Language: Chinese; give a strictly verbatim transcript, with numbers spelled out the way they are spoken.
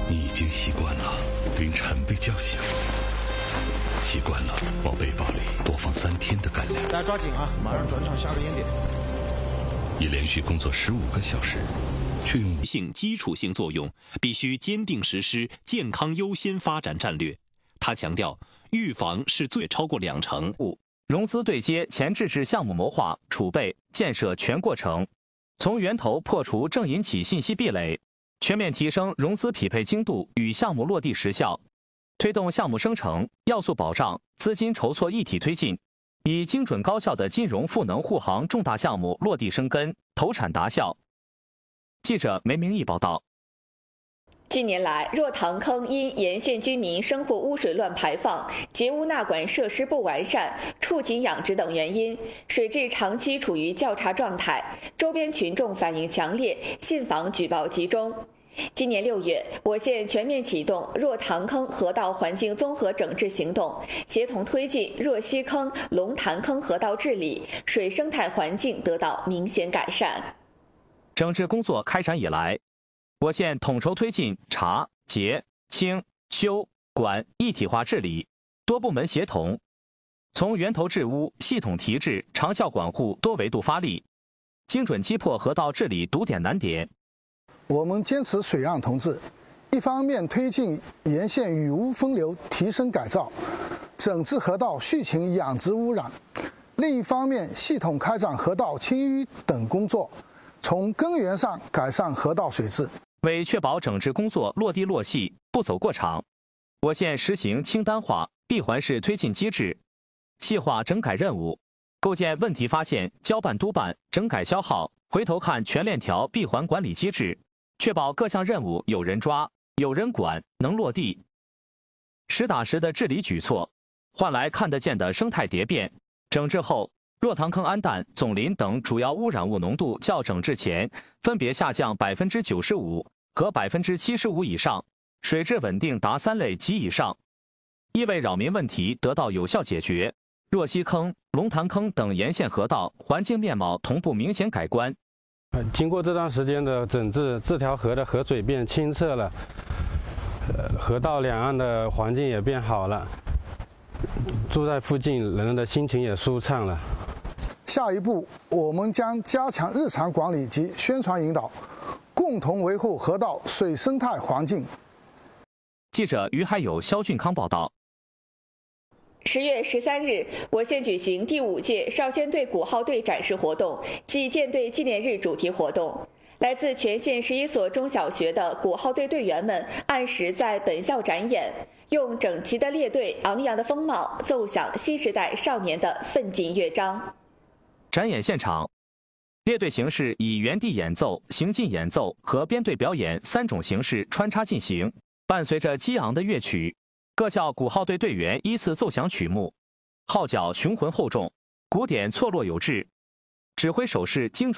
你已经习惯了凌晨被叫醒，习惯了往背包里多放三天的干粮。 大家抓紧啊，马上转场下个烟点。 你连续工作十五个小时，却用性基础性作用，必须坚定实施健康优先发展战略。他强调，预防是最超过两成。 融资对接前置至项目谋划、储备、建设全过程，从源头破除正引起信息壁垒，全面提升融资匹配精度与项目落地时效，推动项目生成、要素保障、资金筹措一体推进，以精准高效的金融赋能护航重大项目落地生根、投产达效。记者梅明义报道。 近年来，若塘坑因沿线居民生活污水乱排放、截污纳管设施不完善、畜禽养殖等原因，水质长期处于较差状态，周边群众反映强烈，信访举报集中。今年六月，我县全面启动若塘坑河道环境综合整治行动，协同推进若溪坑、龙潭坑河道治理，水生态环境得到明显改善。 整治工作开展以来，我县统筹推进查、结、清、修、管一体化治理，多部门协同，从源头治污、系统提质、长效管护多维度发力，精准击破河道治理堵点难点。 我们坚持水岸同治，一方面推进沿线雨污分流提升改造，整治河道畜禽养殖污染；另一方面系统开展河道清淤等工作，从根源上改善河道水质。 为确保整治工作落地落细、不走过场，我县实行清单化、闭环式推进机制，细化整改任务，构建问题发现、交办督办、整改消耗、回头看全链条闭环管理机制，确保各项任务有人抓、有人管，能落地。实打实的治理举措，换来看得见的生态蝶变。整治后，若塘坑氨氮、总磷等主要污染物浓度较整治前分别下降百分之九十五和百分之七十五以上，水质稳定达三类及以上，异味扰民问题得到有效解决。若溪坑、龙潭坑等沿线河道环境面貌同步明显改观。 经过这段时间的整治，这条河的河水变清澈了，呃，河道两岸的环境也变好了，住在附近人的心情也舒畅了。 下一步，我们将加强日常管理及宣传引导，共同维护河道水生态环境。 记者于海友、肖俊康报道。 十月十三日，我县举行第五届少先队鼓号队展示活动暨舰队纪念日主题活动。来自全县十一所中小学的鼓号队队员们按时在本校展演，用整齐的列队、昂扬的风貌，奏响新时代少年的奋进乐章。 展演现场，列队形式以原地演奏、行进演奏和编队表演三种形式穿插进行，伴随着激昂的乐曲，各校鼓号队队员依次奏响曲目，号角雄浑厚重，鼓点错落有致，指挥手势精准。